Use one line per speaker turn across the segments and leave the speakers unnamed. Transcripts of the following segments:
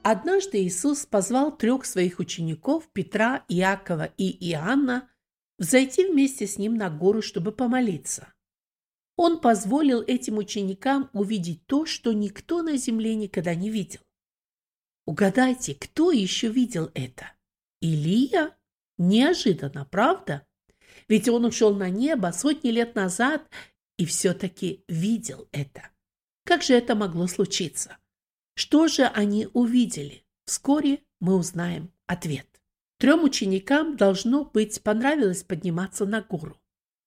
Однажды Иисус позвал 3 своих учеников, Петра, Иакова и Иоанна, взойти вместе с ним на гору, чтобы помолиться. Он позволил этим ученикам увидеть то, что никто на земле никогда не видел. Угадайте, кто еще видел это? Илия? Неожиданно, правда? Ведь он ушел на небо сотни лет назад и все-таки видел это. Как же это могло случиться? Что же они увидели? Вскоре мы узнаем ответ. 3 ученикам, должно быть, понравилось подниматься на гору.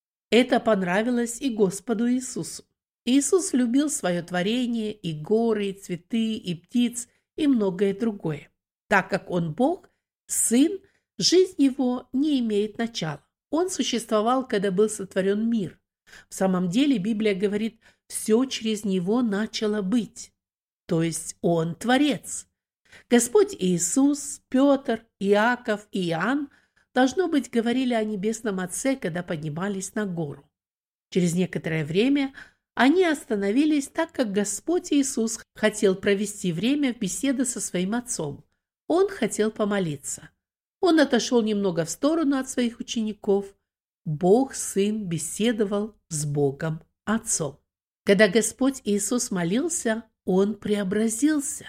Это понравилось и Господу Иисусу. Иисус любил свое творение, и горы, и цветы, и птиц, и многое другое. Так как Он Бог, Сын, жизнь Его не имеет начала. Он существовал, когда был сотворен мир. В самом деле Библия говорит, все через Него начало быть. То есть Он Творец. Господь Иисус, Петр, Иаков и Иоанн, должно быть, говорили о Небесном Отце, когда поднимались на гору. Через некоторое время они остановились, так как Господь Иисус хотел провести время в беседе со своим Отцом. Он хотел помолиться. Он отошел немного в сторону от своих учеников. Бог, Сын, беседовал с Богом Отцом. Когда Господь Иисус молился, Он преобразился.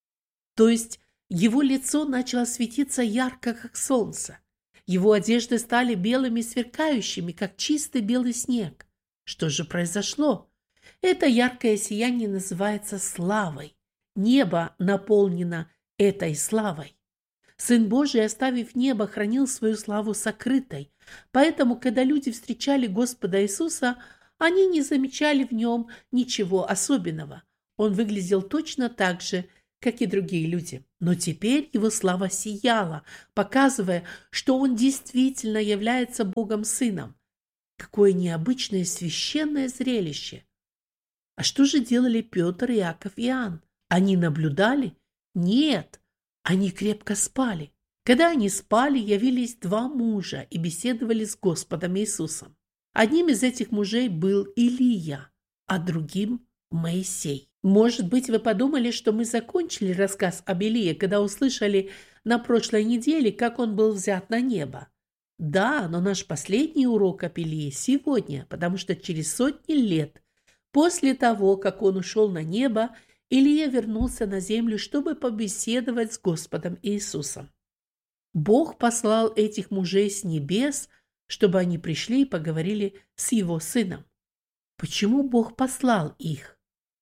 То есть Его лицо начало светиться ярко, как солнце. Его одежды стали белыми, сверкающими, как чистый белый снег. Что же произошло? Это яркое сияние называется славой. Небо наполнено этой славой. Сын Божий, оставив небо, хранил свою славу сокрытой. Поэтому, когда люди встречали Господа Иисуса, они не замечали в нем ничего особенного. Он выглядел точно так же, как и другие люди. Но теперь его слава сияла, показывая, что он действительно является Богом Сыном. Какое необычное священное зрелище! А что же делали Петр, Иаков и Иоанн? Они наблюдали? Нет, они крепко спали. Когда они спали, явились 2 мужа и беседовали с Господом Иисусом. Одним из этих мужей был Илия, а другим – Моисей. Может быть, вы подумали, что мы закончили рассказ об Илии, когда услышали на прошлой неделе, как он был взят на небо. Да, но наш последний урок об Илии сегодня, потому что через сотни лет после того, как он ушел на небо, Илия вернулся на землю, чтобы побеседовать с Господом Иисусом. Бог послал этих мужей с небес, чтобы они пришли и поговорили с его сыном. Почему Бог послал их?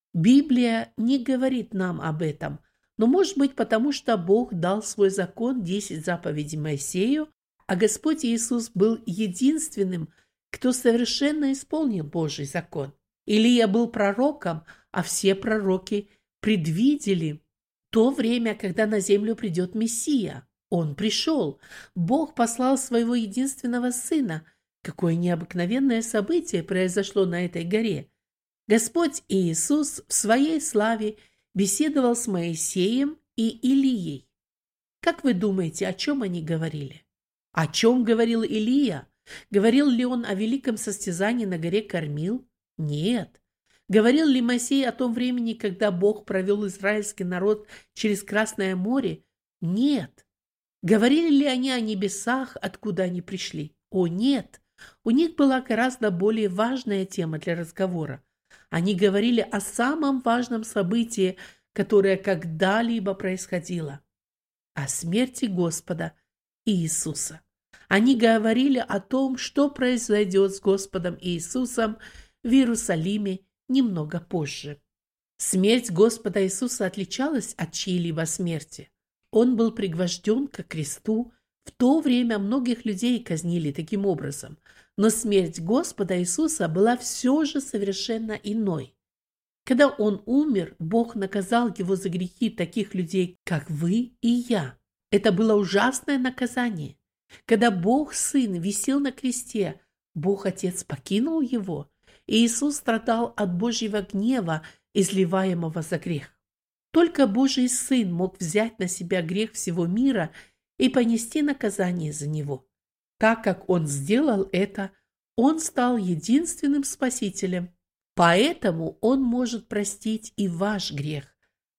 Библия не говорит нам об этом, но может быть потому, что Бог дал свой закон 10 заповедей Моисею, а Господь Иисус был единственным, кто совершенно исполнил Божий закон. Илия был пророком, а все пророки предвидели то время, когда на землю придет Мессия. Он пришел. Бог послал своего единственного сына. Какое необыкновенное событие произошло на этой горе. Господь Иисус в своей славе беседовал с Моисеем и Илией. Как вы думаете, о чем они говорили? О чем говорил Илия? Говорил ли он о великом состязании на горе Кормил? Нет. Говорил ли Моисей о том времени, когда Бог провел израильский народ через Красное море? Нет. Говорили ли они о небесах, откуда они пришли? О, нет. У них была гораздо более важная тема для разговора. Они говорили о самом важном событии, которое когда-либо происходило. О смерти Господа Иисуса. Они говорили о том, что произойдет с Господом Иисусом в Иерусалиме немного позже. Смерть Господа Иисуса отличалась от чьей-либо смерти. Он был пригвожден ко кресту. В то время многих людей казнили таким образом. Но смерть Господа Иисуса была все же совершенно иной. Когда Он умер, Бог наказал Его за грехи таких людей, как вы и я. Это было ужасное наказание. Когда Бог Сын висел на кресте, Бог Отец покинул Его, и Иисус страдал от Божьего гнева, изливаемого за грех. Только Божий Сын мог взять на себя грех всего мира и понести наказание за него. Так как Он сделал это, Он стал единственным Спасителем. Поэтому Он может простить и ваш грех.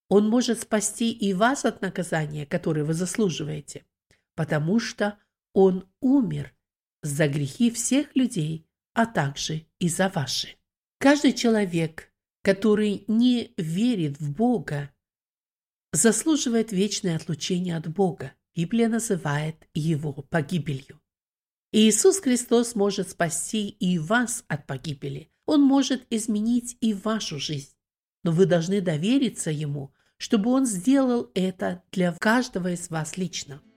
Он может спасти и вас от наказания, которое вы заслуживаете, потому что Он умер за грехи всех людей, а также и за ваши. Каждый человек, который не верит в Бога, заслуживает вечное отлучение от Бога. Библия называет его погибелью. И Иисус Христос может спасти и вас от погибели. Он может изменить и вашу жизнь. Но вы должны довериться Ему, чтобы Он сделал это для каждого из вас лично.